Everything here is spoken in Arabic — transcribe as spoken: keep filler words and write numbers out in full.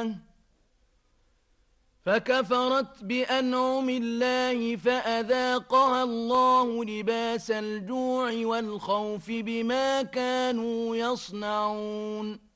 الله فكفرت بأنعم الله فأذاقها الله لباس الجوع والخوف بما كانوا يصنعون